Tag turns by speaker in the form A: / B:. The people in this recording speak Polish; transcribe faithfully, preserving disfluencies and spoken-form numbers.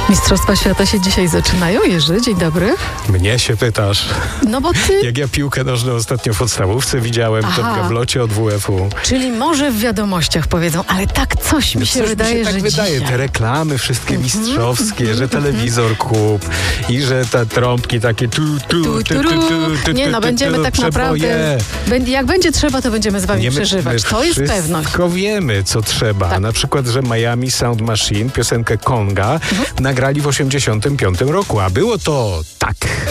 A: Mistrzostwa Świata się dzisiaj zaczynają. Jerzy, dzień dobry.
B: Mnie się pytasz.
A: No bo ty...
B: Jak ja piłkę nożną ostatnio w podstawówce widziałem,
A: Aha.
B: to w gablocie od W F U.
A: Czyli może w wiadomościach powiedzą, ale tak coś mi się
B: Coś
A: wydaje,
B: mi się tak
A: że
B: wydaje.
A: dzisiaj...
B: Te reklamy wszystkie
A: Mhm,
B: mistrzowskie,
A: mhm,
B: że
A: mhm.
B: telewizor kup i że te trąbki takie tu, tu,
A: Tu,
B: tu, tu,
A: tu,
B: tu, tu,
A: Nie
B: tu,
A: no,
B: tu,
A: będziemy
B: tu,
A: tak
B: przeboje.
A: naprawdę... Jak będzie trzeba, to będziemy z wami
B: Nie, my-
A: przeżywać.
B: my
A: To jest pewność.
B: Wszystko wiemy, co trzeba.
A: Tak.
B: Na przykład, że Miami Sound Machine, piosenkę Konga,
A: Mhm.
B: nagrali w osiemdziesiątym piątym roku, a było to tak.